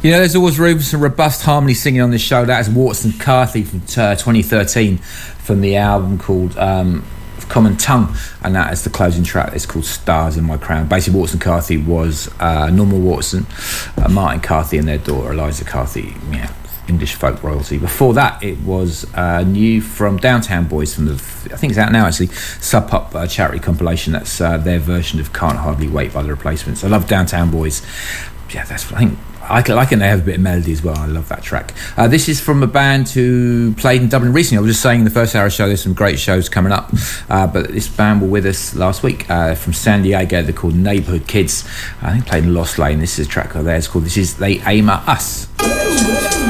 You know, there's always room for some robust harmony singing on this show. That is Watson Carthy from 2013 from the album called Common Tongue, and that is the closing track. It's called Stars in My Crown. Basically, Watson Carthy was Norma Watson, Martin Carthy and their daughter Eliza Carthy, English folk royalty. Before that, it was new from Downtown Boys from the, I think it's out now actually, Sub Pop charity compilation. That's their version of Can't Hardly Wait by The Replacements. I love Downtown Boys. Yeah, that's what I think. I like it. They have a bit of melody as well. I love that track. This is from a band who played in Dublin recently. I was just saying in the first hour of the show, there's some great shows coming up. But this band were with us last week from San Diego. They're called Neighborhood Kids. I think played in Lost Lane. This is a track of theirs called They Aim at Us.